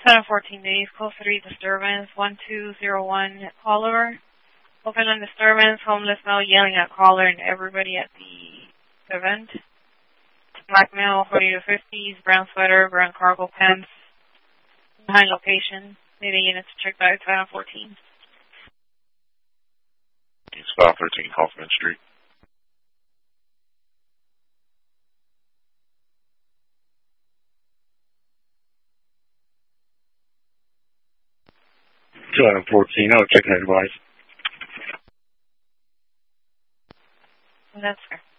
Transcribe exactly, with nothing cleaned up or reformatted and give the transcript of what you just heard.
seven fourteen days, call three disturbance, one two zero one caller. Open on disturbance, homeless male yelling at caller and everybody at the event. Black male, forty to fifties, brown sweater, brown cargo pants. Behind location. Maybe units checked out seven fourteen. It's five thirteen Hoffman Street. seven fourteen, oh, check that device. That's fair.